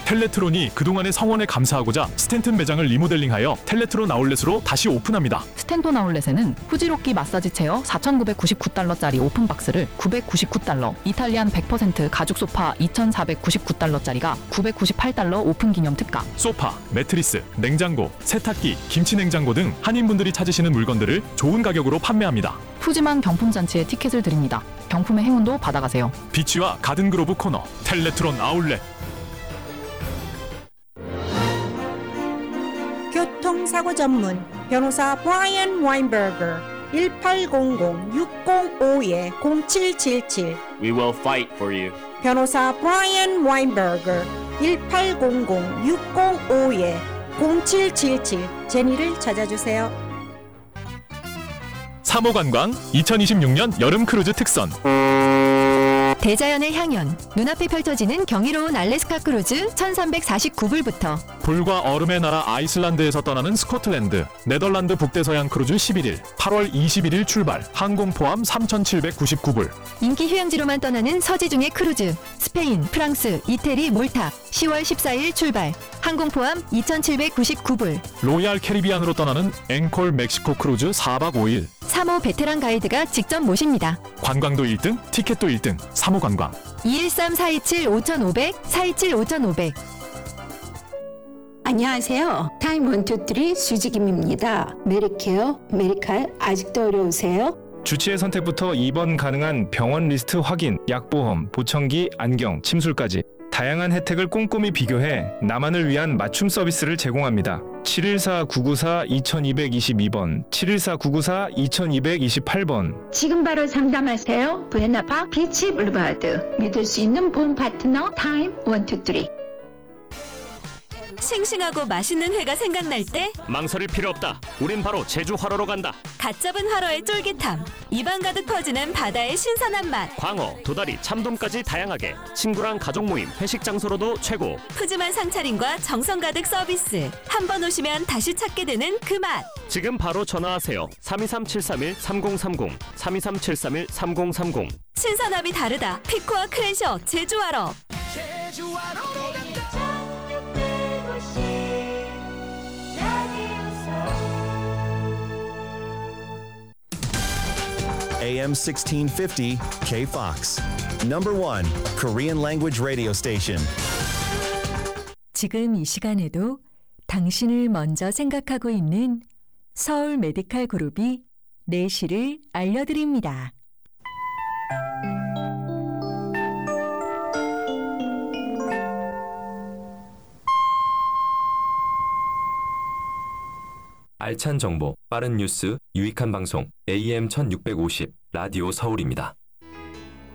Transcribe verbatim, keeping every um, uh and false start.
텔레트론이 그동안의 성원에 감사하고자 스탠튼 매장을 리모델링하여 텔레트론 아울렛으로 다시 오픈합니다. 스탠톤 아울렛에는 후지로끼 마사지 체어 사천구백구십구 달러짜리 오픈박스를 구백구십구 달러, 이탈리안 백 퍼센트 가죽 소파 이천사백구십구 달러짜리가 구백구십팔 달러 오픈 기념 특가. 소파, 매트리스, 냉장고, 세탁기, 김치 냉장고 등 한인분들이 찾으시는 물건들을 좋은 가격으로 판매합니다. 푸짐한 경품 잔치에 티켓을 드립니다. 경품의 행운도 받아가세요. 비치와 가든그로브 코너 텔레트론 아울렛. 교통사고 전문 변호사 브라이언 와인버거 일팔공공 육공오 공칠칠칠 We will fight for you. 변호사 브라이언 와인버거 일팔공공 육공오 공칠칠칠 제니를 찾아주세요. 삼호관광 이천이십육 년 여름 크루즈 특선. 대자연의 향연, 눈앞에 펼쳐지는 경이로운 알래스카 크루즈 천삼백사십구 불부터 불과 얼음의 나라 아이슬란드에서 떠나는 스코틀랜드, 네덜란드 북대서양 크루즈 십일 일, 팔월 이십일 일 출발, 항공 포함 삼천칠백구십구 불. 인기 휴양지로만 떠나는 서지중의 크루즈, 스페인, 프랑스, 이태리, 몰타 시월 십사일 출발, 항공 포함 이천칠백구십구 불. 로얄 캐리비안으로 떠나는 앵콜 멕시코 크루즈 사박 오일. 삼 호 베테랑 가이드가 직접 모십니다. 관광도 일 등, 티켓도 일 등, 삼호관광. 이일삼 사이칠 오천오백, 사이칠 오천오백. 안녕하세요. 타임 원투쓰리 수지김입니다. 메리케어, 메리칼 아직도 어려우세요? 주치의 선택부터 입원 가능한 병원 리스트 확인, 약보험, 보청기, 안경, 침술까지 다양한 혜택을 꼼꼼히 비교해 나만을 위한 맞춤 서비스를 제공합니다. 칠일사 구구사 이천이백이십이 번, 칠일사 구구사 이천이백이십팔 번. 지금 바로 상담하세요. 부에나파 비치 블루바드. 믿을 수 있는 본 파트너 타임 원투쓰리. 싱싱하고 맛있는 회가 생각날 때 망설일 필요 없다. 우린 바로 제주 화로로 간다. 갓 잡은 화로의 쫄깃함, 입안 가득 퍼지는 바다의 신선한 맛, 광어, 도다리, 참돔까지 다양하게 친구랑 가족 모임, 회식 장소로도 최고. 푸짐한 상차림과 정성 가득 서비스. 한 번 오시면 다시 찾게 되는 그 맛. 지금 바로 전화하세요. 삼이삼 칠삼일 삼공삼공, 삼이삼 칠삼일 삼공삼공. 신선함이 다르다. 피코와 크래셔 제주 화로. 제주 화로로 간다. 에이엠 sixteen fifty K-Fox. Number one Korean language radio station. 지금 이 시간에도 당신을 먼저 생각하고 있는 서울 메디칼 그룹이 내시를 알려드립니다. 알찬 정보, 빠른 뉴스, 유익한 방송 에이엠 천육백오십 라디오 서울입니다.